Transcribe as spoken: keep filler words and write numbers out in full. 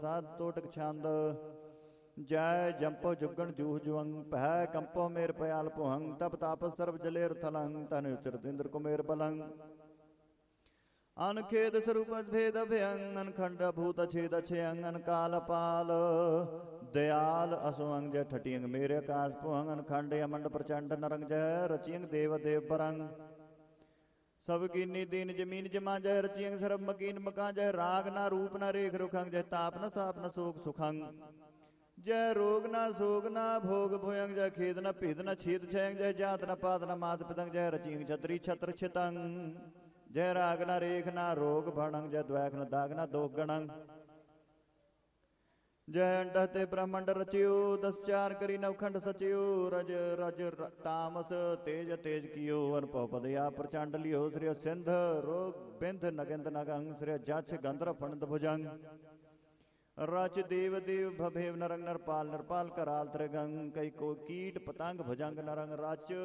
ਸਾਧ ਤੋਟਕ ਛੰਦ। ਜੈ ਜੰਪੋ ਜੁਗਣ ਜੂਹ ਜੁਵੰਗ ਭੈ ਕੰਪੋ ਮੇਰ ਭਿਆਲ ਭੁਹੰਗ ਤਪ ਤਾਪ ਸਰਬ ਜਲੇਰ ਥਲੰਗ ਤਨ ਉਚਰਤ ਇੰਦਰ ਕੁਮੇਰ ਬਲੰਗ। ਅਨਖੇਦ ਸਰੂਪ ਭੇਦ ਅਭਿਅੰਗ ਅਨਖੰਡ ਭੂਤ ਛੇਦ ਛਯੰਗ ਅਨਕਾਲ ਪਾਲ ਦਿਆਲ ਅਸੁਅੰਗ ਜੈ ਠਟਿਅੰਗ ਮੇਰੇ ਆਕਾਸ ਭੁਹੰਗ ਅਨਖੰਡ ਅਮੰਡ ਪ੍ਰਚੰਡ ਨਰੰਗ ਜੈ ਰਚਿਅੰਗ ਦੇਵ ਦੇਵ ਪਰੰਗ। ਸਭ ਕੀਨੀ ਦੀਨ ਜਮੀਨ ਜਮਾ ਜੈ ਰਚਿਅੰਗ ਸਰਬ ਮਕੀਨ ਮਕਾਂ ਜੈ ਰਾਗ ਨਾ ਰੂਪ ਨਾ ਰੇਖ ਰੁਖੰਗ ਜੈ ਤਾਪ ਨਾ ਸਾਪ ਨਾ ਸੋਕ ਸੁਖੰਗ। ਜੈ ਰੋਗ ਨਾ ਸੋਗ ਨਾ ਭੋਗ ਭੁਯੰਗ ਜੈ ਖੇਦ ਨਾ ਭੇਦ ਨਾ ਛੇਦ ਛਯੰਗ ਜੈ ਜਾਤ ਨਾ ਪਾਤ ਨਾ ਮਾਤ ਪਿਤੰਗ ਜੈ ਰਚਿਅੰਗ ਛਤਰੀ ਛਤਰ ਛਿਤੰਗ। ਜੈ ਰਾਗ ਨਾ ਰੇਖ ਨਾ ਰੋਗ ਭਣੰਗ ਜੈ ਦ્વੈਖ ਨਾ ਦਾਗ ਨਾ ਦੋਖ ਗਣੰਗ। ਜੈ ਅੰਡ ਤੇ ਬ੍ਰਹਮੰਡ ਰਚਿਓ ਦਸ ਚਾਰ ਕਰੀ ਨਵਖੰਡ ਸਚਿਓ ਰਜ ਰਜ ਤਾਮਸ ਤੇਜ ਤੇਜ ਕੀਓ ਅਨਭਉ ਪਦ ਆ ਪ੍ਰਚੰਡ ਲਿਓ ਸ੍ਰੀ ਸਿੰਧ ਰੋਗ ਬਿੰਧ ਨਗਿੰਦ ਨਗੰਗ ਸ੍ਰੀ ਜਛ ਗੰਧਰ ਫਣਦ ਭੁਜੰਗ। ਰਚ ਦੇਵ ਦੇਵ ਭਭੇਵ ਨਰੰਗ ਨਰਪਾਲ ਨਰਪਾਲ ਕਰਾਲ ਤ੍ਰਿਗੰਗ ਕਈ ਕੋ ਕੀਟ ਪਤੰਗ ਭੁਜੰਗ ਨਰੰਗ ਰਚ